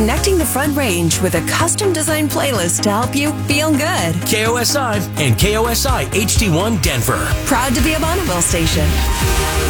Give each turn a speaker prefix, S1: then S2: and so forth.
S1: connecting the Front Range with a custom-designed playlist to help you feel good.
S2: KOSI and KOSI HD1 Denver.
S1: Proud to be a Bonneville station.